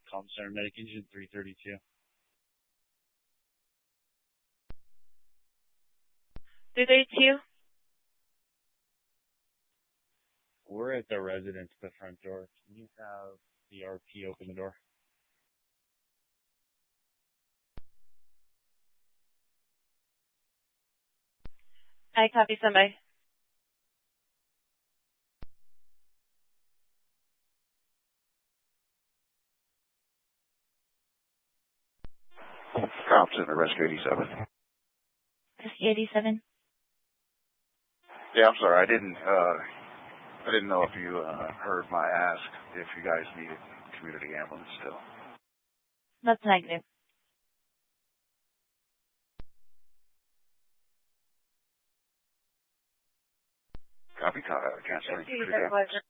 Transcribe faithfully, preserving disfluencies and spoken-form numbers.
comm center, medic engine three thirty-two. three thirty-two? We're at the residence at the front door. Can you have the R P open the door? I copy somebody. Comm Center, Rescue eighty-seven. Rescue eighty-seven? Yeah, I'm sorry. I didn't, uh, I didn't know if you, uh, heard my ask if you guys needed community ambulance still. That's negative. Copy, uh, canceling. Rescue eighty-seven.